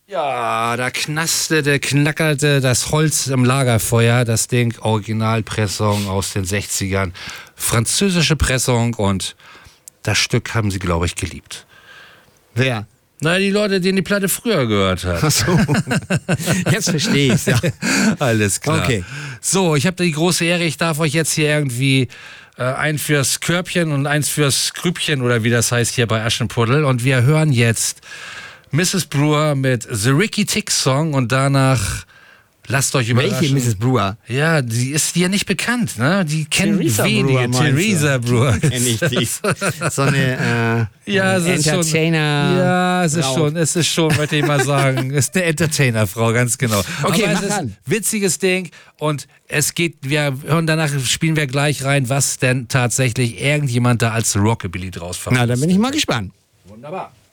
Ja, da knackerte das Holz im Lagerfeuer, das Ding, Originalpressung aus den 60ern, französische Pressung, und das Stück haben sie, glaube ich, geliebt. Wer? Na, die Leute, denen die Platte früher gehört hat. Ach so. Jetzt verstehe ich's, ja. Alles klar. Okay. So, ich habe die große Ehre, ich darf euch jetzt hier irgendwie ein fürs Körbchen und eins fürs Grübchen, oder wie das heißt hier bei Aschenputtel. Und wir hören jetzt Mrs. Brewer mit The Ricky Tick Song, und danach lasst euch überraschen. Welche Mrs. Brewer? Ja, die ist dir nicht bekannt, ne? Die kennen Theresa wenige. Brewer, meinst du? Theresa Brewer. Kenn ich die. So eine Ja, es ist schon. Entertainer. Ja, es ist schon, möchte ich mal sagen. Ist eine Entertainer-Frau, ganz genau. Okay, aber mach es ist an. ein witziges Ding, und danach spielen wir gleich rein, was denn tatsächlich irgendjemand da als Rockabilly draus verpasst. Na, dann bin ich mal gespannt. Wunderbar.